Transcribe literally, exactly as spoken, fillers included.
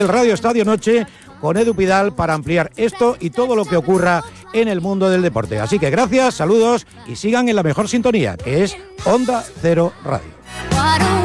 El Radio Estadio Noche con Edu Pidal para ampliar esto y todo lo que ocurra en el mundo del deporte. Así que gracias, saludos y sigan en la mejor sintonía, que es Onda Cero Radio.